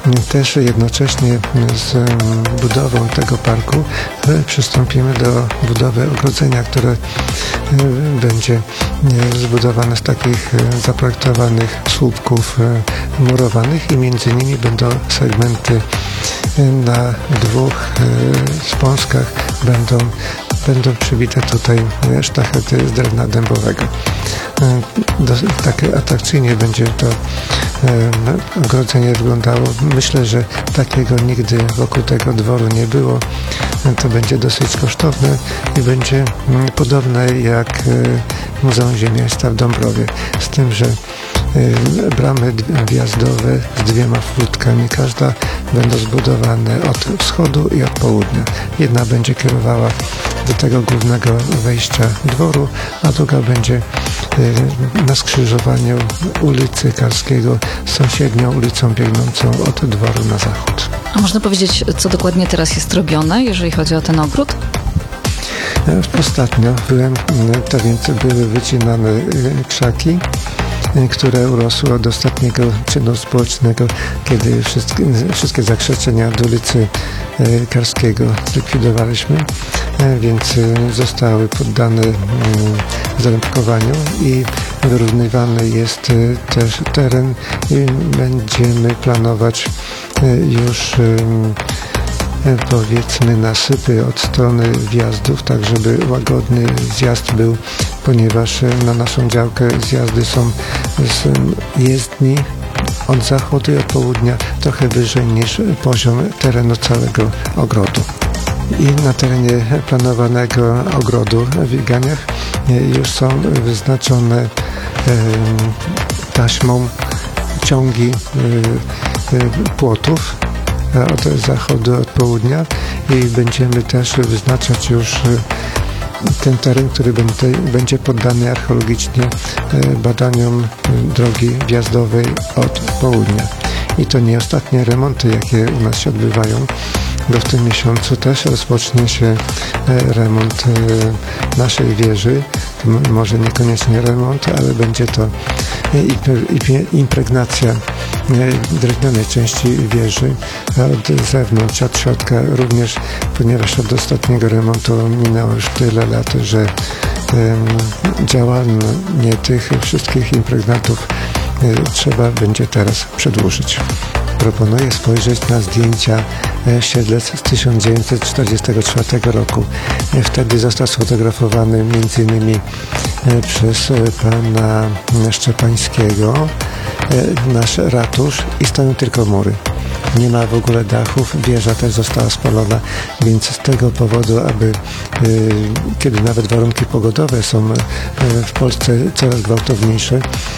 też jednocześnie z budową tego parku przystąpimy do budowy ogrodzenia, które będzie zbudowane z takich zaprojektowanych słupków murowanych i między nimi będą segmenty na dwóch spąskach będą przybite tutaj sztachety z drewna dębowego. Tak atrakcyjnie będzie to ogrodzenie wyglądało. Myślę, że takiego nigdy wokół tego dworu nie było. To będzie dosyć kosztowne i będzie podobne jak Muzeum Ziemiaństwa w Dąbrowie. Z tym, że bramy wjazdowe z dwiema furtkami, każda będą zbudowane od wschodu i od południa. Jedna będzie kierowała do tego głównego wejścia dworu, a druga będzie na skrzyżowaniu ulicy Karskiego z sąsiednią ulicą biegnącą od dworu na zachód. A można powiedzieć, co dokładnie teraz jest robione, jeżeli chodzi o ten ogród? Ostatnio to więc były wycinane krzaki, które urosły od ostatniego czynu społecznego, kiedy wszystkie zakrzeczenia od ulicy Karskiego zlikwidowaliśmy, więc zostały poddane zarębkowaniu i wyrównywany jest też teren i będziemy planować już powiedzmy nasypy od strony wjazdów, tak żeby łagodny zjazd był, ponieważ na naszą działkę zjazdy są z jezdni od zachodu i od południa trochę wyżej niż poziom terenu całego ogrodu. I na terenie planowanego ogrodu w Iganiach już są wyznaczone taśmą ciągi płotów od zachodu, od południa i będziemy też wyznaczać już ten teren, który będzie poddany archeologicznie badaniom drogi wjazdowej od południa. I to nie ostatnie remonty, jakie u nas się odbywają, bo w tym miesiącu też rozpocznie się remont naszej wieży. Może niekoniecznie remont, ale będzie to impregnacja drewnianej części wieży od zewnątrz, od środka również, ponieważ od ostatniego remontu minęło już tyle lat, że działanie tych wszystkich impregnatów trzeba będzie teraz przedłużyć. Proponuję spojrzeć na zdjęcia Siedlec z 1944 roku. Wtedy został sfotografowany m.in. przez pana Szczepańskiego nasz ratusz i stoją tylko mury. Nie ma w ogóle dachów, wieża też została spalona, więc z tego powodu, kiedy nawet warunki pogodowe są w Polsce coraz gwałtowniejsze,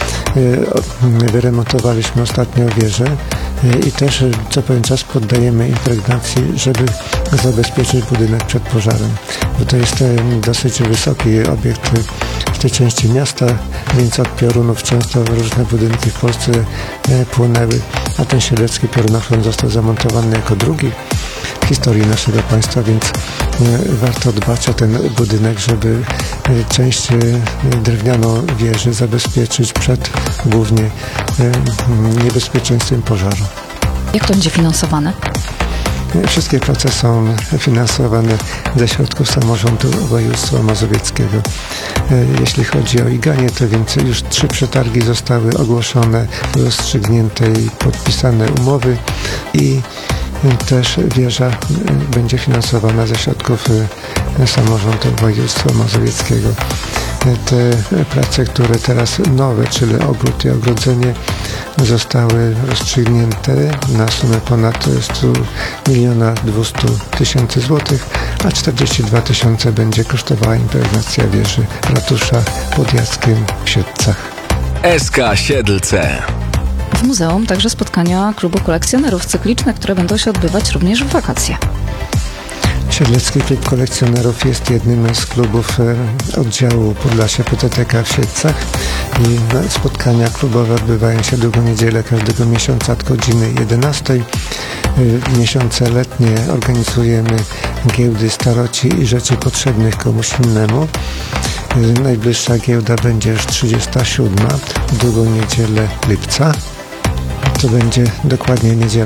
wyremontowaliśmy ostatnio wieżę i też co pewien czas poddajemy impregnacji, żeby zabezpieczyć budynek przed pożarem. Bo to jest dosyć wysoki obiekt w tej części miasta, więc od piorunów często różne budynki w Polsce płonęły, a ten siedlecki piorunofron został zamontowany jako drugi w historii naszego państwa, więc warto dbać o ten budynek, żeby część drewnianą wieży zabezpieczyć przed głównie niebezpieczeństwem pożaru. Jak to będzie finansowane? Wszystkie prace są finansowane ze środków samorządu województwa mazowieckiego. Jeśli chodzi o Iganie, to więc już 3 przetargi zostały ogłoszone, rozstrzygnięte i podpisane umowy i też wieża będzie finansowana ze środków samorządu województwa mazowieckiego. Te prace, które teraz nowe, czyli ogród i ogrodzenie, zostały rozstrzygnięte na sumę ponad 100 200 000 złotych, a 42 000 będzie kosztowała impregnacja wieży ratusza pod Jackiem w Siedlcach. SK Siedlce. W muzeum także spotkania klubu kolekcjonerów cykliczne, które będą się odbywać również w wakacje. Siedlecki Klub Kolekcjonerów jest jednym z klubów oddziału Podlasie PTTK w Siedlcach i spotkania klubowe odbywają się drugą niedzielę każdego miesiąca od godziny 11. W miesiące letnie organizujemy giełdy staroci i rzeczy potrzebnych komuś innemu. Najbliższa giełda będzie już 37, drugą niedzielę lipca. To będzie dokładnie niedziela